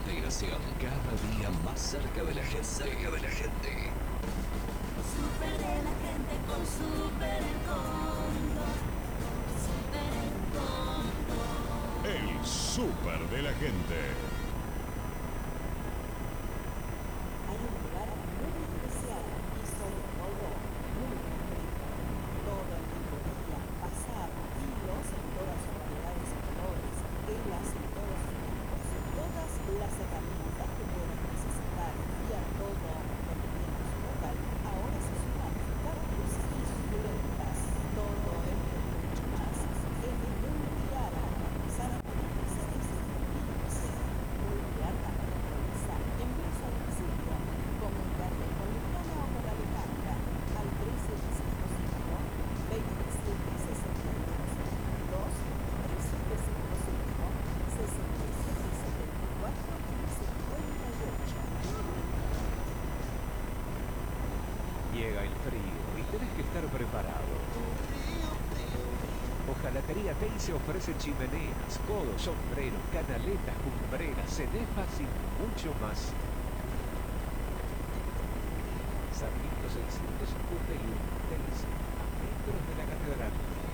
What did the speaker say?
integración, cada día más cerca de la gente. Súper de la gente con Súper el Cóndor. Súper el Cóndor. El súper de la gente. Hay un lugar muy especial y sobre todo muy bonito. Todo el mediodía, pasar hilos en todas sus variedades y colores, telas en todos sus tipos, todas las herramientas que puedan necesitar y a todo donde tienen su local, ahora se suman cactus y suculentas. Todo esto y mucho más en el Mundial, organizada por la Presidencia de 2015. Mundial también realiza envíos a domicilio. Comunicarte con Liliana o con Alejandra al 3755 2762 3755 6774 58. Llega el frío y tenés que estar preparado. Hojalatería Teise ofrece chimeneas, codos, sombreros, canaletas, cumbreras, cenefas y mucho más. Sarmiento 651, Teise, a metros de la catedral.